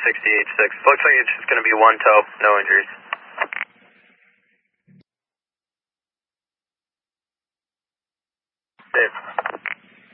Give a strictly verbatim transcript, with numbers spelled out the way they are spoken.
sixty-eight six. Looks like it's just going to be one tow, no injuries. Dave.